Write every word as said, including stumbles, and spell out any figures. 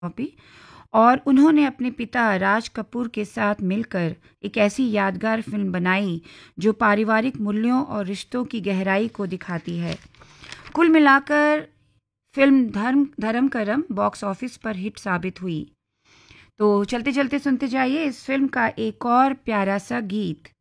सौंपी और उन्होंने अपने पिता राज कपूर के साथ मिलकर एक ऐसी यादगार फिल्म बनाई जो पारिवारिक मूल्यों और रिश्तों की गहराई को दिखाती है। कुल मिलाकर फिल्म धर्म धर्म करम बॉक्स ऑफिस पर हिट साबित हुई। तो चलते चलते सुनते जाइए इस फिल्म का एक और प्यारा सा गीत।